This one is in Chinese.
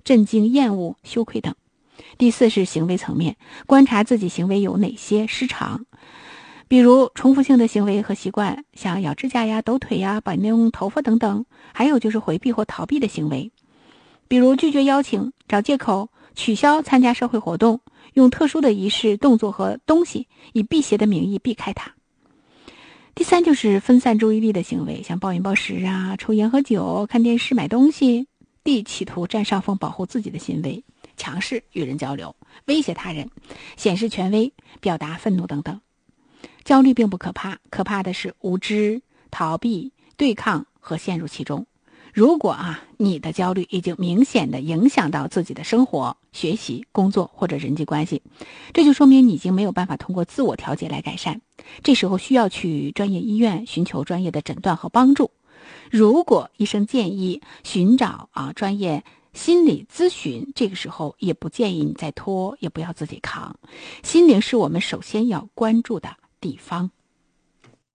震惊、厌恶、羞愧等。第四是行为层面，观察自己行为有哪些失常，比如重复性的行为和习惯，像咬指甲呀、抖腿呀、摆弄头发等等。还有就是回避或逃避的行为，比如拒绝邀请、找借口、取消参加社会活动，用特殊的仪式、动作和东西以辟邪的名义避开它。第三就是分散注意力的行为，像暴饮暴食啊、抽烟喝酒、看电视、买东西。第企图占上风保护自己的行为，强势与人交流，威胁他人，显示权威，表达愤怒等等。焦虑并不可怕，可怕的是无知、逃避、对抗和陷入其中。如果你的焦虑已经明显的影响到自己的生活、学习、工作或者人际关系，这就说明你已经没有办法通过自我调节来改善，这时候需要去专业医院寻求专业的诊断和帮助。如果医生建议寻找专业心理咨询，这个时候也不建议你再拖，也不要自己扛。心灵是我们首先要关注的地方。